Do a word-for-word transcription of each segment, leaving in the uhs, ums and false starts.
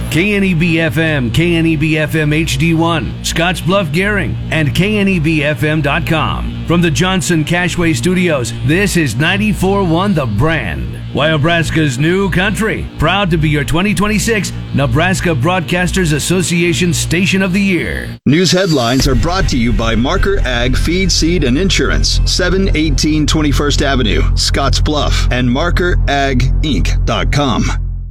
K N E B F M, K N E B F M H D one, Scottsbluff Gehring, and K N E B F M dot com. From the Johnson Cashway Studios, this is ninety-four point one The Brand. Wyobraska's new country. Proud to be your twenty twenty-six Nebraska Broadcasters Association Station of the Year. News headlines are brought to you by Marker Ag Feed, Seed, and Insurance, seven eighteen twenty-first Avenue, Scottsbluff, and Marker Ag Inc dot com.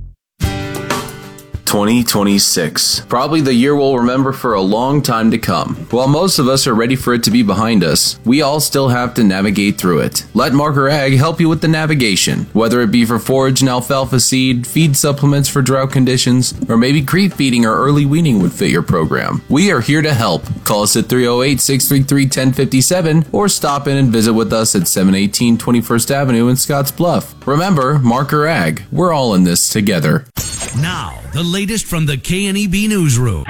twenty twenty-six. Probably the year we'll remember for a long time to come. While most of us are ready for it to be behind us, we all still have to navigate through it. Let Marker Ag help you with the navigation, whether it be for forage and alfalfa seed, feed supplements for drought conditions, or maybe creep feeding or early weaning would fit your program. We are here to help. Call us at three oh eight, six three three, one oh five seven or stop in and visit with us at seven eighteen twenty-first Avenue in Scottsbluff. Remember, Marker Ag, we're all in this together. Now, the latest from the K N E B Newsroom.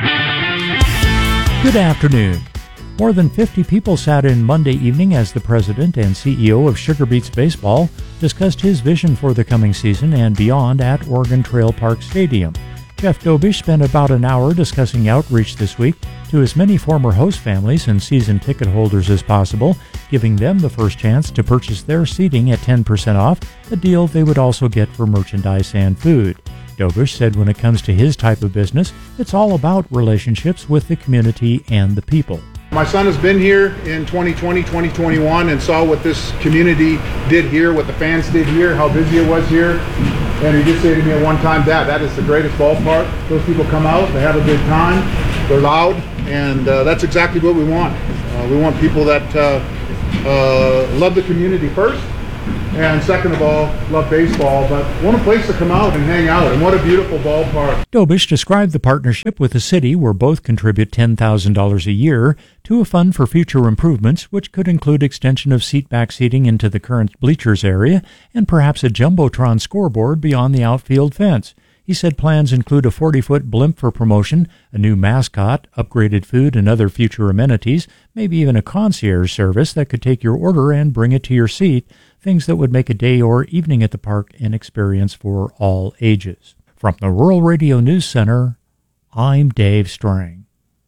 Good afternoon. More than fifty people sat in Monday evening as the president and C E O of Sugar Beets Baseball discussed his vision for the coming season and beyond at Oregon Trail Park Stadium. Jeff Dobish spent about an hour discussing outreach this week to as many former host families and season ticket holders as possible, giving them the first chance to purchase their seating at ten percent off, a deal they would also get for merchandise and food. Dobish said when it comes to his type of business, it's all about relationships with the community and the people. My son has been here in twenty twenty, twenty twenty-one and saw what this community did here, what the fans did here, how busy it was here. And he did say to me at one time, Dad, that is the greatest ballpark. Those people come out, they have a good time, they're loud, and uh, that's exactly what we want. Uh, we want people that uh, uh, love the community first, and second of all, love baseball, but want a place to come out and hang out, and what a beautiful ballpark. Dobish described the partnership with the city, where both contribute ten thousand dollars a year to a fund for future improvements, which could include extension of seatback seating into the current bleachers area and perhaps a jumbotron scoreboard beyond the outfield fence. He said plans include a forty-foot blimp for promotion, a new mascot, upgraded food and other future amenities, maybe even a concierge service that could take your order and bring it to your seat, things that would make a day or evening at the park an experience for all ages. From the Rural Radio News Center, I'm Dave Strang.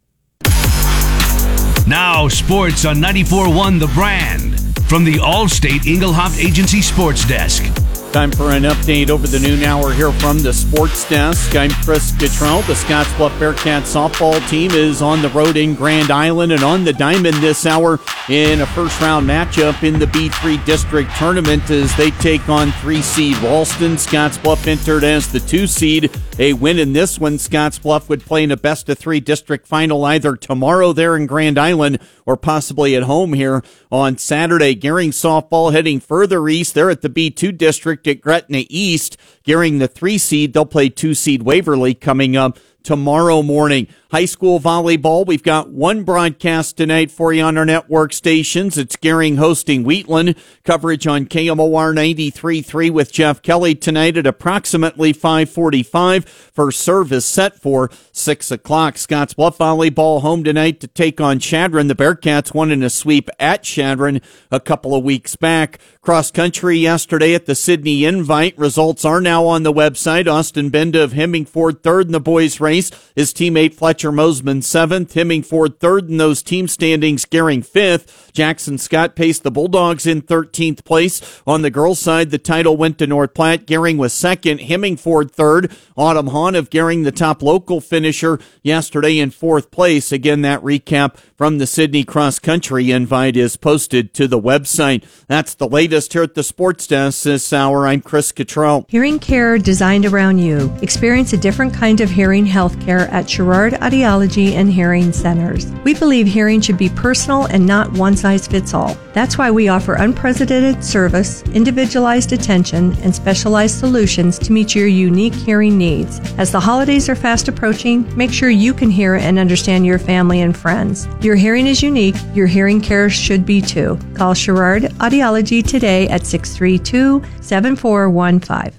Now, sports on ninety-four point one The Brand. From the Allstate Engelhoff Agency Sports Desk. Time for an update over the noon hour here from the Sports Desk. I'm Chris Gatrell. The Scottsbluff Bearcats softball team is on the road in Grand Island and on the diamond this hour in a first-round matchup in the B three District Tournament as they take on three seed Ralston. Scottsbluff entered as the two seed. A win in this one, Scottsbluff would play in a best-of-three district final either tomorrow there in Grand Island or possibly at home here on Saturday. Gehring softball heading further east. They're at the B two District at Gretna East. Gehring the three seed. They'll play two seed Waverly coming up tomorrow morning. High school volleyball, we've got one broadcast tonight for you on our network stations. It's Gehring hosting Wheatland. Coverage on K M O R ninety-three point three with Jeff Kelly tonight at approximately five forty-five. First service set for six o'clock. Scottsbluff volleyball home tonight to take on Chadron. The Bearcats won in a sweep at Chadron a couple of weeks back. Cross country yesterday at the Sydney Invite. Results are now on the website. Austin Benda of Hemmingford third in the boys race. His teammate Fletcher Mosman seventh. Hemmingford third in those team standings. Gehring fifth. Jackson Scott paced the Bulldogs in thirteenth place. On the girls' side, the title went to North Platte. Gehring was second. Hemmingford third. Autumn Hahn of Gehring, the top local finisher yesterday in fourth place. Again, that recap from the Sydney Cross Country Invite is posted to the website. That's the latest here at the Sports Desk this hour. I'm Chris Gatrell. Hearing care designed around you. Experience a different kind of hearing health care at Sherrard Audiology and Hearing Centers. We believe hearing should be personal and not one size fits all. That's why we offer unprecedented service, individualized attention, and specialized solutions to meet your unique hearing needs. As the holidays are fast approaching, make sure you can hear and understand your family and friends. Your hearing is unique. Your hearing care should be too. Call Sherrard Audiology today at six three two, seven four one five.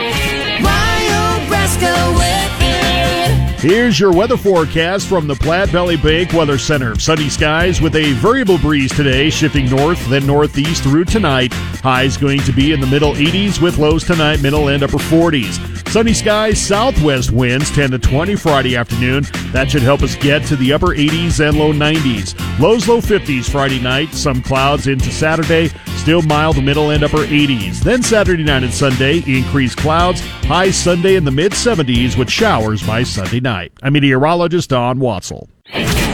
Here's your weather forecast from the Platte Valley Bank Weather Center. Sunny skies with a variable breeze today, shifting north, then northeast through tonight. Highs going to be in the middle eighties with lows tonight, middle and upper forties. Sunny skies, southwest winds ten to twenty Friday afternoon. That should help us get to the upper eighties and low nineties. Lows, low fifties Friday night. Some clouds into Saturday. Still mild, middle and upper eighties. Then Saturday night and Sunday, increased clouds. High Sunday in the mid seventies with showers by Sunday night. I'm meteorologist Don Watzel.